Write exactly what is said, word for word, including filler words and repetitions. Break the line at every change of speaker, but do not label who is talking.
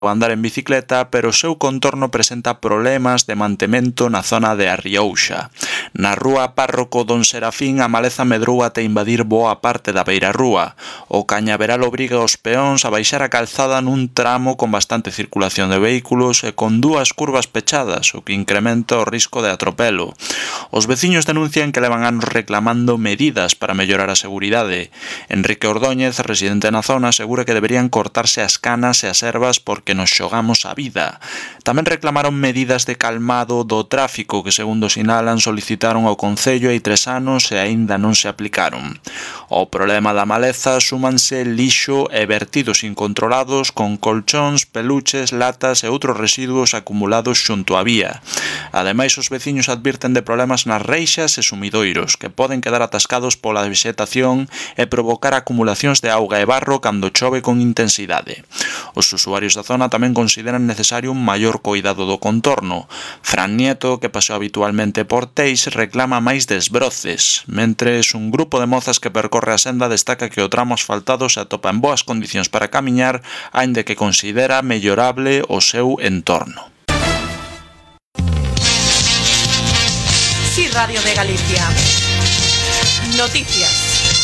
andar en bicicleta, pero o seu contorno presenta problemas de mantemento na zona de Arriouxa. Na rúa Párroco Don Serafín a maleza medrou até invadir boa parte da beirarrúa. O cañaveral obriga os peóns a baixar a calzada nun tramo con bastante circulación de vehículos e con dúas curvas pechadas, o que incrementa o risco de atropelo. Os veciños denuncian que levan anos reclamando medidas para mellorar a seguridade. Enrique Ordóñez, residente na zona, asegura que deberían cortarse as canas e as ervas porque nos xogamos a vida. Tamén reclamaron medidas de calmado do tráfico que, segundo sinalan, solicitaron ao Concello hai tres anos e aínda non se aplicaron. Ao problema da maleza súmanse lixo e vertidos incontrolados con colchóns, peluches, latas e outros residuos acumulados xunto á vía. Ademais, os veciños advirten de problemas nas reixas e sumidoiros, que poden quedar atascados pola vexetación e provocar acumulacións de auga e barro cando chove con intensidade. Os usuarios da zona tamén consideran necesario un maior coidado do contorno. Fran Nieto, que pasea habitualmente por Teis, reclama máis desbroces, mentres un grupo de mozas que percorre a senda destaca que o tramo asfaltado se atopa en boas condicións para camiñar, aínda que considera mellorable o seu entorno.
Sí, Radio de Galicia. Noticias.